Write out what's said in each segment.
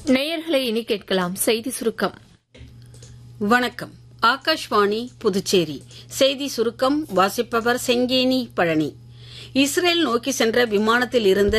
நேயர்களை இனி கேட்கலாம் செய்தி சுருக்கம். வணக்கம். ஆகாஷ்வாணி புதுச்சேரி செய்தி சுருக்கம் வாசிப்பவர் செங்கேனி பழனி. இஸ்ரேல் நோக்கி சென்ற விமானத்தில் இருந்த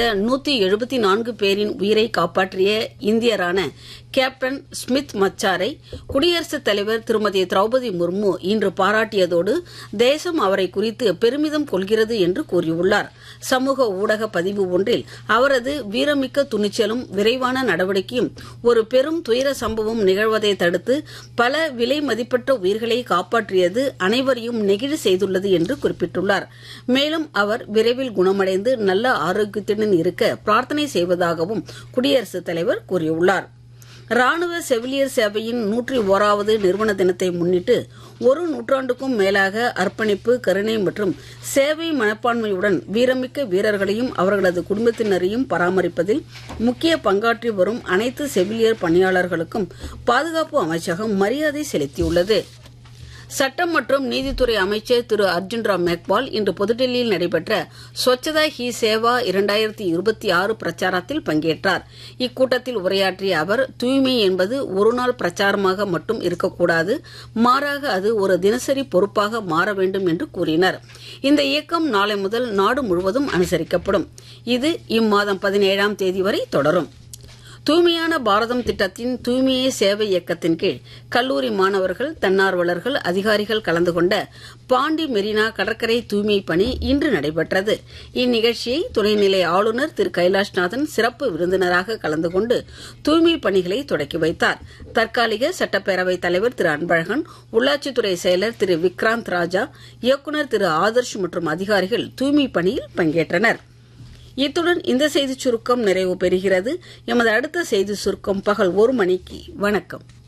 174 பேரின் உயிரை காப்பாற்றிய இந்தியரான கேப்டன் ஸ்மித் மச்சாரை குடியரசுத் தலைவர் திருமதி திரௌபதி முர்மு இன்று பாராட்டியதோடு தேசம் அவரை குறித்து பெருமிதம் கொள்கிறது என்று கூறியுள்ளார். சமூக ஊடக பதிவு ஒன்றில் அவரது வீரமிக்க துணிச்சலும் விரைவான நடவடிக்கையும் ஒரு பெரும் துயர சம்பவம் நிகழ்வதை தடுத்து பல விலை மதிப்பற்ற உயிர்களை காப்பாற்றியது அனைவரையும் நெகிழ செய்துள்ளது என்று குறிப்பிட்டுள்ளார். மேலும் அவர் விரைவில் குணமடைந்து நல்ல ஆரோக்கியத்துடன் இருக்க பிரார்த்தனை செய்வதாகவும் குடியரசுத் தலைவர் கூறியுள்ளார். ராணுவ செவிலியர் சேவையின் 101வது நிறுவன தினத்தை முன்னிட்டு ஒரு நூற்றாண்டுக்கும் மேலாக அர்ப்பணிப்பு, கருணை மற்றும் சேவை மனப்பான்மையுடன் வீரமிக்க வீரர்களையும் அவர்களது குடும்பத்தினரையும் பராமரிப்பதில் முக்கிய பங்காற்றி வரும் அனைத்து செவிலியர் பணியாளர்களுக்கும் பாதுகாப்பு அமைச்சகம் மரியாதை செலுத்தியுள்ளது. சட்டம் மற்றும் நீதித்துறை அமைச்சர் திரு அர்ஜுன் ராம் மேக்வால் இன்று புதுடெல்லியில் நடைபெற்ற ஸ்வச்சதா ஹி சேவா 2026 பிரச்சாரத்தில் பங்கேற்றார். இக்கூட்டத்தில் உரையாற்றிய அவர், தூய்மை என்பது ஒருநாள் பிரச்சாரமாக மட்டும் இருக்கக்கூடாது, மாறாக அது ஒரு தினசரி பொறுப்பாக மாற வேண்டும் என்று கூறினார். இந்த இயக்கம் நாளை முதல் நாடு முழுவதும் அனுசரிக்கப்படும். இது இம்மாதம் 17ஆம் தேதி வரை தொடரும். தூய்மையான பாரதம் திட்டத்தின் தூய்மையே சேவை இயக்கத்தின் கீழ் கல்லூரி மாணவர்கள், தன்னார்வலர்கள், அதிகாரிகள் கலந்து கொண்ட பாண்டி மெரினா கடற்கரை தூய்மை பணி இன்று நடைபெற்றது. இந்நிகழ்ச்சியை துணைநிலை ஆளுநர் திரு கைலாஷ்நாதன் சிறப்பு விருந்தினராக கலந்து கொண்டு தூய்மை பணிகளை தொடக்கி வைத்தார். தற்காலிக சட்டப்பேரவைத் தலைவர் திரு அன்பழகன், உள்ளாட்சித்துறை செயலர் திரு விக்ராந்த் ராஜா, இயக்குநர் திரு ஆதர்ஷ் மற்றும் அதிகாரிகள் தூய்மை பணியில் பங்கேற்றனர். இத்துடன் இந்த செய்திச் சுருக்கம் நிறைவு பெறுகிறது. எமது அடுத்த செய்தி சுருக்கம் பகல் 1 மணிக்கு. வணக்கம்.